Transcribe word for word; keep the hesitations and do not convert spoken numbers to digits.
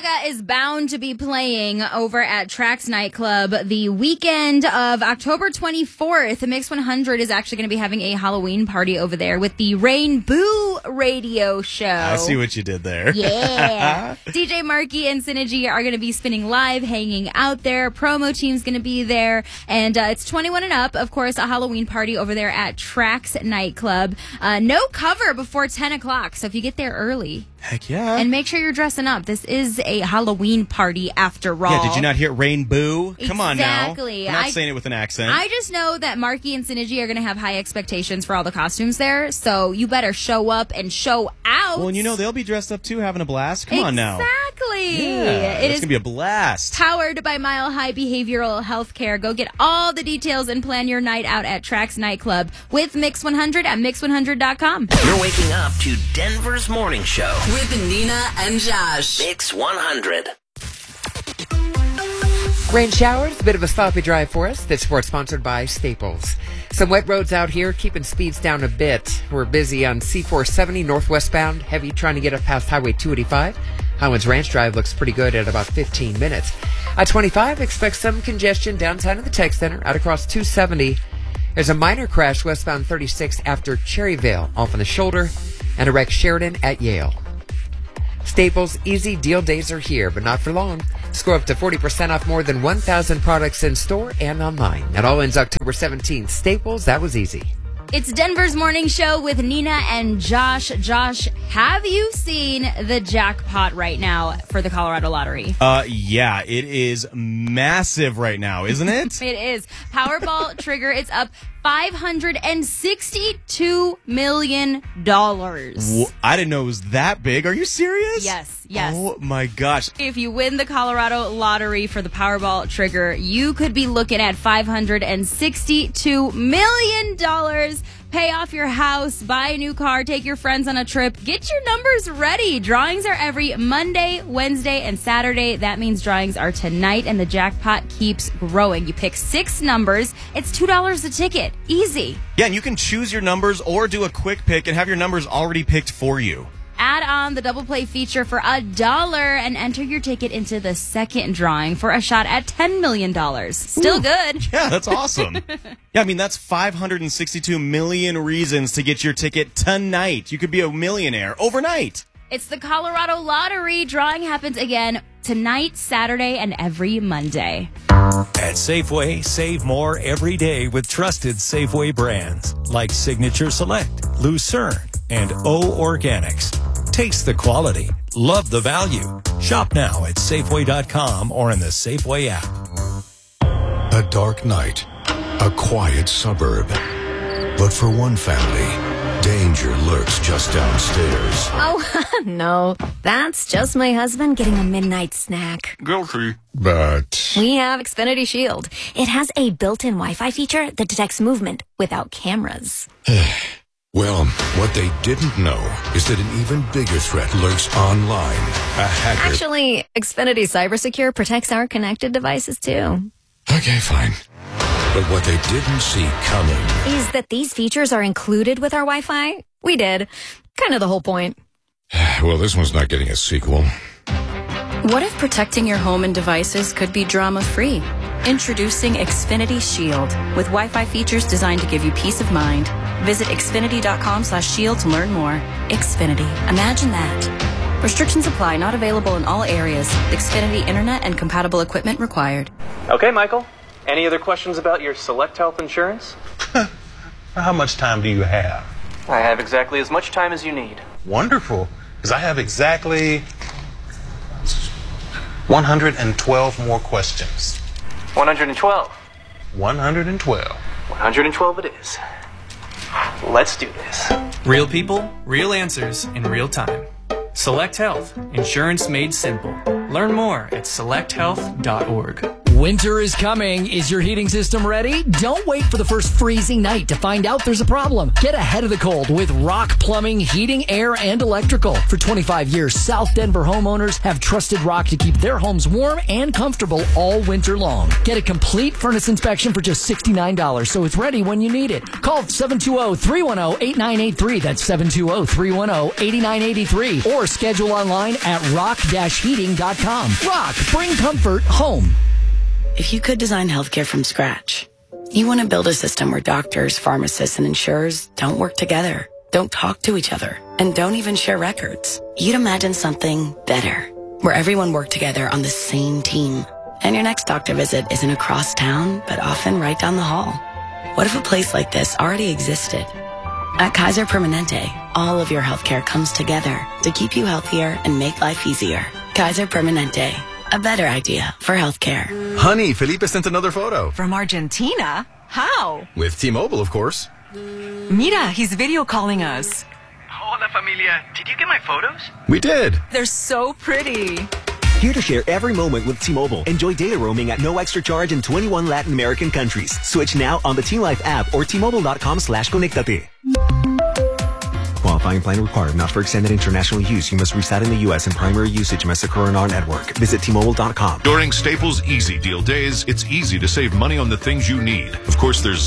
Gaga is bound to be playing over at Trax Nightclub the weekend of October twenty-fourth. The Mix one hundred is actually going to be having a Halloween party over there with the Rainbow Radio Show. I see what you did there. Yeah. D J Marky and Synergy are going to be spinning live, hanging out there. Promo team's going to be there. And uh, it's twenty-one and up, of course, a Halloween party over there at Trax Nightclub. Uh, no cover before ten o'clock, so if you get there early. Heck yeah. And make sure you're dressing up. This is a Halloween party after all. Yeah, did you not hear Rainbow? Come on now. Exactly. I'm not I, saying it with an accent. I just know that Marky and Synergy are going to have high expectations for all the costumes there, so you better show up and show out. Well, and you know, they'll be dressed up too, having a blast. Come exactly. on now. Exactly. Yeah, it it's is going to be a blast. Powered by Mile High Behavioral Health Care. Go get all the details and plan your night out at Trax Nightclub with Mix one hundred at mix one hundred dot com. You're waking up to Denver's Morning Show with Nina and Josh. Mix one hundred. Rain showers, a bit of a sloppy drive for us. This report sponsored by Staples. Some wet roads out here, keeping speeds down a bit. We're busy on C four seventy northwestbound, heavy trying to get up past Highway two eighty-five. Highlands Ranch Drive looks pretty good at about fifteen minutes. I twenty-five, expect some congestion downside of the Tech Center, out across two seventy. There's a minor crash westbound thirty-six after Cherryvale, off on the shoulder, and a wreck Sheridan at Yale. Staples easy deal days are here, but not for long. Score up to forty percent off more than one thousand products in store and online. That all ends October seventeenth. Staples, that was easy. It's Denver's Morning Show with Nina and Josh. Josh, have you seen the jackpot right now for the Colorado Lottery? Uh, yeah, it is massive right now, isn't it? It is. Powerball trigger, it's up five hundred sixty-two million dollars. Wh- I didn't know it was that big. Are you serious? Yes, yes. Oh, my gosh. If you win the Colorado Lottery for the Powerball trigger, you could be looking at five hundred sixty-two million dollars. Pay off your house, buy a new car, take your friends on a trip. Get your numbers ready. Drawings are every Monday, Wednesday, and Saturday. That means drawings are tonight, and the jackpot keeps growing. You pick six numbers. It's two dollars a ticket. Easy. Yeah, and you can choose your numbers or do a quick pick and have your numbers already picked for you. Add on the double play feature for a dollar and enter your ticket into the second drawing for a shot at ten million dollars. Still Ooh, good. Yeah, that's awesome. Yeah, I mean, that's five hundred sixty-two million reasons to get your ticket tonight. You could be a millionaire overnight. It's the Colorado Lottery. Drawing happens again tonight, Saturday, and every Monday. At Safeway, save more every day with trusted Safeway brands like Signature Select, Lucerne, and O Organics. Taste the quality. Love the value. Shop now at Safeway dot com or in the Safeway app. A dark night. A quiet suburb. But for one family, danger lurks just downstairs. Oh, no. That's just my husband getting a midnight snack. Guilty. But We have Xfinity Shield. It has a built-in Wi-Fi feature that detects movement without cameras. well, what they didn't know is that an even bigger threat lurks online. A hacker. Actually, Xfinity CyberSecure protects our connected devices, too. Okay, fine. But what they didn't see coming Is that these features are included with our Wi-Fi? We did. Kind of the whole point. well, this one's not getting a sequel. What if protecting your home and devices could be drama-free? Introducing Xfinity Shield with Wi-Fi features designed to give you peace of mind. Visit Xfinity dot com slash shield to learn more. Xfinity. Imagine that. Restrictions apply. Not available in all areas. Xfinity Internet and compatible equipment required. Okay, Michael. Any other questions about your Select Health insurance? How much time do you have? I have exactly as much time as you need. Wonderful, because I have exactly one hundred twelve more questions. one hundred twelve. one hundred twelve. one hundred twelve it is. Let's do this. Real people, real answers in real time. Select Health. Insurance made simple. Learn more at select health dot org. Winter is coming. Is your heating system ready? Don't wait for the first freezing night to find out there's a problem. Get ahead of the cold with Rock Plumbing, Heating, Air, and Electrical. For twenty-five years, South Denver homeowners have trusted Rock to keep their homes warm and comfortable all winter long. Get a complete furnace inspection for just sixty-nine dollars, so it's ready when you need it. Call seven two zero, three one zero, eight nine eight three. That's seven two zero, three one zero, eight nine eight three. Or schedule online at rock dash heating dot com. Rock, bring comfort home. If you could design healthcare from scratch, you want to build a system where doctors, pharmacists, and insurers don't work together, don't talk to each other, and don't even share records. You'd imagine something better, where everyone worked together on the same team. And your next doctor visit isn't across town, but often right down the hall. What if a place like this already existed? At Kaiser Permanente, all of your healthcare comes together to keep you healthier and make life easier. Kaiser Permanente, a better idea for healthcare. Honey, Felipe sent another photo. From Argentina? How? With T-Mobile, of course. Mira, he's video calling us. Hola, familia. Did you get my photos? We did. They're so pretty. Here to share every moment with T-Mobile. Enjoy data roaming at no extra charge in twenty-one Latin American countries. Switch now on the T Life app or T-Mobile.com slash conectate. Qualifying plan required. Not for extended international use. You must reside in the U S and primary usage must occur in our network. Visit T Mobile dot com. During Staples Easy Deal Days, it's easy to save money on the things you need. Of course, there's